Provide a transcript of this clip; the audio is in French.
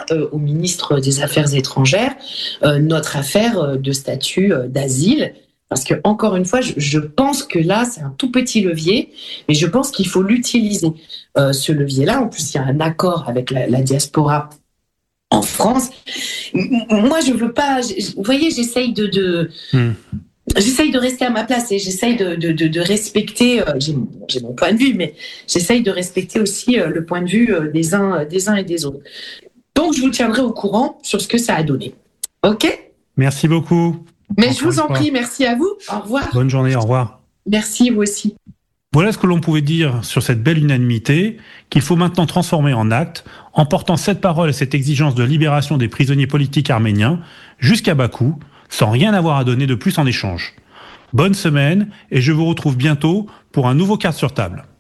au ministre des Affaires étrangères notre affaire de statut d'asile. Parce que, encore une fois, je pense que là, c'est un tout petit levier, mais je pense qu'il faut l'utiliser, ce levier-là. En plus, il y a un accord avec la diaspora en France. Moi, je veux pas. Vous voyez, j'essaye de rester à ma place et j'essaye de respecter. J'ai mon point de vue, mais j'essaye de respecter aussi le point de vue des uns et des autres. Donc, je vous tiendrai au courant sur ce que ça a donné. Ok ? Merci beaucoup. Mais je vous en prie, merci à vous. Au revoir. Bonne journée, au revoir. Merci, vous aussi. Voilà ce que l'on pouvait dire sur cette belle unanimité, qu'il faut maintenant transformer en actes, en portant cette parole et cette exigence de libération des prisonniers politiques arméniens jusqu'à Bakou, sans rien avoir à donner de plus en échange. Bonne semaine, et je vous retrouve bientôt pour un nouveau Cartes sur table.